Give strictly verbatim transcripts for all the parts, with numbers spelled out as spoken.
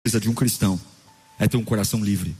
de um cristão é ter um coração livre.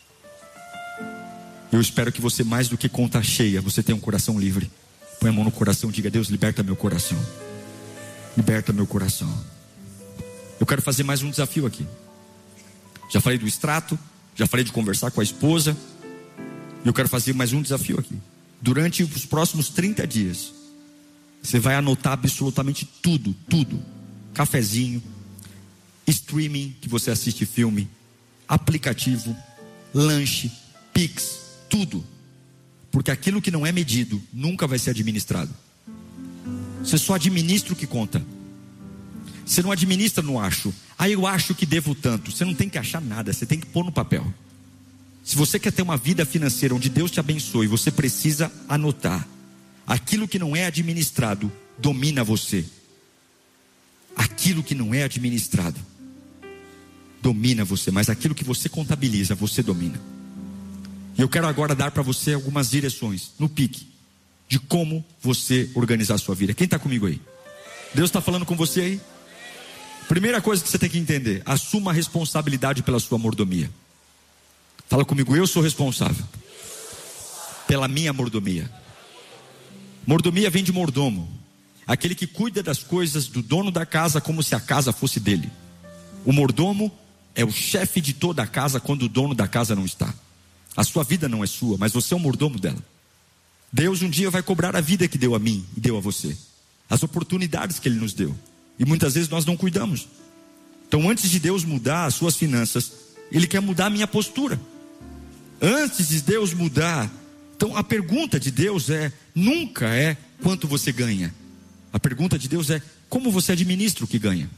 Eu espero que você, mais do que conta cheia, você tenha um coração livre. Põe a mão no coração e diga: Deus, liberta meu coração. Liberta meu coração. Eu quero fazer mais um desafio aqui. Já falei do extrato, já falei de conversar com a esposa. E eu quero fazer mais um desafio aqui. Durante os próximos trinta dias, você vai anotar absolutamente tudo, tudo. Cafezinho, streaming que você assiste filme, aplicativo, lanche, Pix, tudo. Porque aquilo que não é medido nunca vai ser administrado. Você só administra o que conta. Você não administra no acho. Ah, eu acho que devo tanto. Você não tem que achar nada, você tem que pôr no papel. Se você quer ter uma vida financeira onde Deus te abençoe, você precisa anotar. Aquilo que não é administrado domina você. Aquilo que não é administrado domina você, mas aquilo que você contabiliza, você domina. E eu quero agora dar para você algumas direções no pique de como você organizar a sua vida. Quem está comigo aí? Deus está falando com você aí? Primeira coisa que você tem que entender: assuma a responsabilidade pela sua mordomia. Fala comigo: eu sou responsável pela minha mordomia. Mordomia vem de mordomo, aquele que cuida das coisas do dono da casa como se a casa fosse dele. O mordomo é o chefe de toda a casa quando o dono da casa não está. A sua vida não é sua, mas você é o mordomo dela. Deus um dia vai cobrar a vida que deu a mim e deu a você, as oportunidades que Ele nos deu, e muitas vezes nós não cuidamos. Então, antes de Deus mudar as suas finanças, Ele quer mudar a minha postura. Antes de Deus mudar, então a pergunta de Deus é, nunca é quanto você ganha. A pergunta de Deus é, como você administra o que ganha?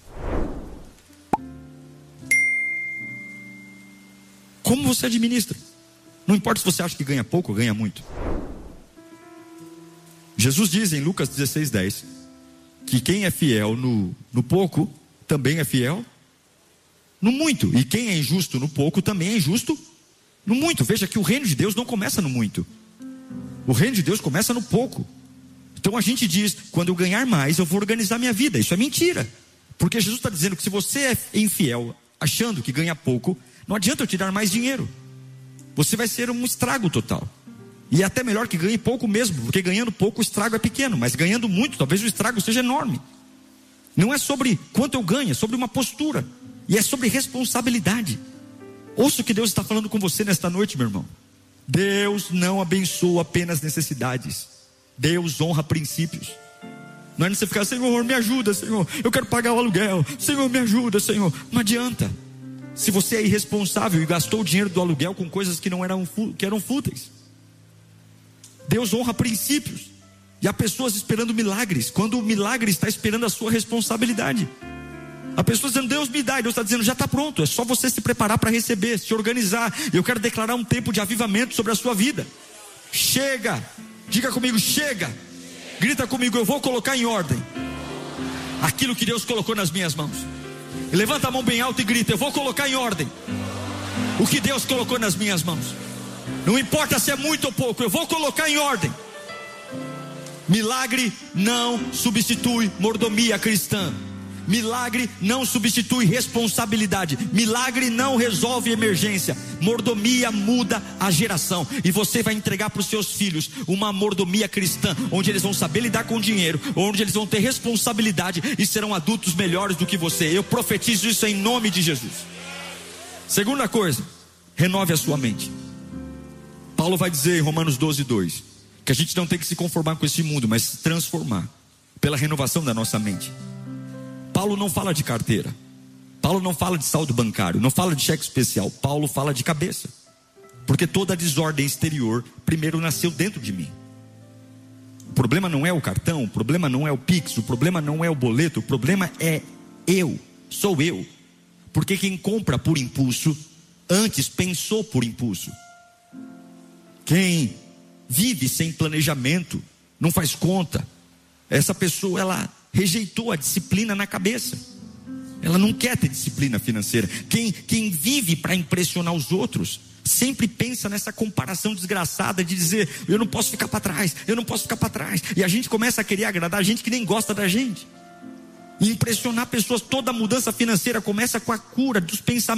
Como você administra? Não importa se você acha que ganha pouco ou ganha muito. Jesus diz em Lucas dezesseis, dez, que quem é fiel no, no pouco, também é fiel no muito. E quem é injusto no pouco, também é injusto no muito. Veja que o reino de Deus não começa no muito. O reino de Deus começa no pouco. Então a gente diz, quando eu ganhar mais, eu vou organizar minha vida. Isso é mentira. Porque Jesus está dizendo que se você é infiel, achando que ganha pouco, não adianta eu te dar mais dinheiro. Você vai ser um estrago total. E é até melhor que ganhe pouco mesmo, porque ganhando pouco o estrago é pequeno, mas ganhando muito, talvez o estrago seja enorme. Não é sobre quanto eu ganho, é sobre uma postura. E é sobre responsabilidade. Ouça o que Deus está falando com você nesta noite, meu irmão. Deus não abençoa apenas necessidades. Deus honra princípios. Não é você ficar: Senhor, me ajuda, Senhor, eu quero pagar o aluguel, Senhor, me ajuda, Senhor. Não adianta. Se você é irresponsável e gastou o dinheiro do aluguel com coisas que não eram, que eram fúteis. Deus honra princípios. E há pessoas esperando milagres, quando o milagre está esperando a sua responsabilidade. A pessoa dizendo: Deus me dá, e Deus está dizendo: já está pronto, é só você se preparar para receber, se organizar. Eu quero declarar um tempo de avivamento sobre a sua vida. Chega, diga comigo: chega. Grita comigo: eu vou colocar em ordem aquilo que Deus colocou nas minhas mãos. E levanta a mão bem alto e grita: eu vou colocar em ordem o que Deus colocou nas minhas mãos. Não importa se é muito ou pouco, eu vou colocar em ordem. Milagre não substitui mordomia cristã. Milagre não substitui responsabilidade. Milagre não resolve emergência. Mordomia muda a geração. E você vai entregar para os seus filhos uma mordomia cristã, onde eles vão saber lidar com dinheiro, onde eles vão ter responsabilidade e serão adultos melhores do que você. Eu profetizo isso em nome de Jesus. Segunda coisa, renove a sua mente. Paulo vai dizer em Romanos doze, dois, que a gente não tem que se conformar com esse mundo, mas se transformar pela renovação da nossa mente. Paulo não fala de carteira, Paulo não fala de saldo bancário, não fala de cheque especial. Paulo fala de cabeça. Porque toda a desordem exterior primeiro nasceu dentro de mim. O problema não é o cartão, o problema não é o Pix, o problema não é o boleto, o problema é eu, sou eu. Porque quem compra por impulso, antes pensou por impulso. Quem vive sem planejamento, não faz conta, essa pessoa, ela rejeitou a disciplina na cabeça. Ela não quer ter disciplina financeira. Quem, quem vive para impressionar os outros, sempre pensa nessa comparação desgraçada de dizer: eu não posso ficar para trás, eu não posso ficar para trás. E a gente começa a querer agradar a gente que nem gosta da gente. e impressionar pessoas. Toda mudança financeira começa com a cura dos pensamentos.